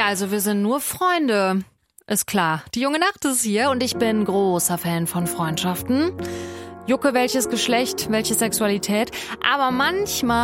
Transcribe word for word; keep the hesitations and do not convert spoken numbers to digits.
also wir sind nur Freunde. Ist klar. Die junge Nacht ist hier und ich bin großer Fan von Freundschaften. Jucke welches Geschlecht, welche Sexualität. Aber manchmal